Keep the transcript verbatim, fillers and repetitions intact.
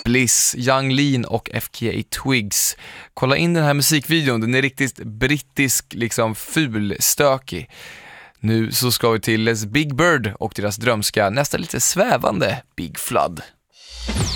Bliss, Yung Lean och F K A Twigs. Kolla in den här musikvideon, den är riktigt brittisk, liksom fulstökig. Nu så ska vi till Les Big Bird och deras drömska, nästan lite svävande Big Flood.